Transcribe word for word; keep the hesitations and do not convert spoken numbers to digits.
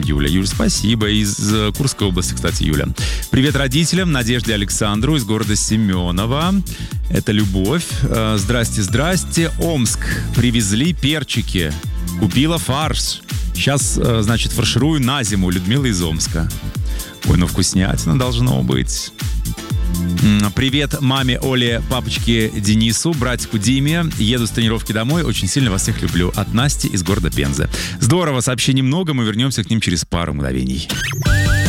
Юля. Юля, спасибо. Из э, Курской области, кстати, Юля. Привет родителям, Надежде Александру из города Семенова. Это Любовь. Э, здрасте, здрасте. Омск. Привезли перчики. Купила фарш. Сейчас, э, значит, фарширую на зиму. Людмила из Омска. Ой, ну вкуснятина должно быть. Привет маме Оле, папочке Денису, братику Диме. Еду с тренировки домой. Очень сильно вас всех люблю. От Насти из города Пензы. Здорово, сообщений много. Мы вернемся к ним через пару мгновений.